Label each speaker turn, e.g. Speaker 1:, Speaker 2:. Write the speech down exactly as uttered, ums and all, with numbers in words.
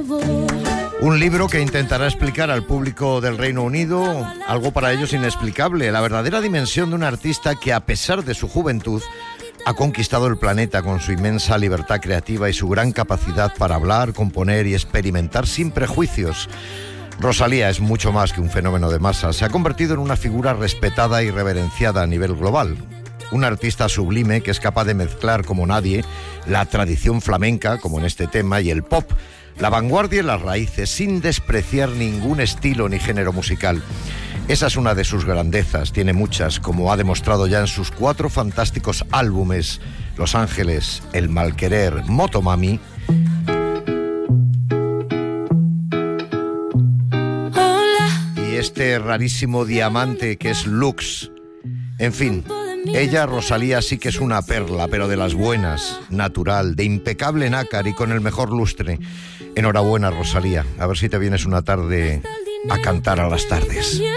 Speaker 1: Un libro que intentará explicar al público del Reino Unido algo para ellos inexplicable, la verdadera dimensión de un artista que, a pesar de su juventud, ha conquistado el planeta con su inmensa libertad creativa y su gran capacidad para hablar, componer y experimentar sin prejuicios. Rosalía es mucho más que un fenómeno de masa, se ha convertido en una figura respetada y reverenciada a nivel global. Un artista sublime que es capaz de mezclar como nadie la tradición flamenca, como en este tema, y el pop, la vanguardia y las raíces, sin despreciar ningún estilo ni género musical. Esa es una de sus grandezas, tiene muchas, como ha demostrado ya en sus cuatro fantásticos álbumes: Los Ángeles, El Malquerer, Motomami y este rarísimo diamante que es Lux. En fin, ella, Rosalía, sí que es una perla, pero de las buenas, natural, de impecable nácar y con el mejor lustre. Enhorabuena, Rosalía. A ver si te vienes una tarde a cantar a las tardes.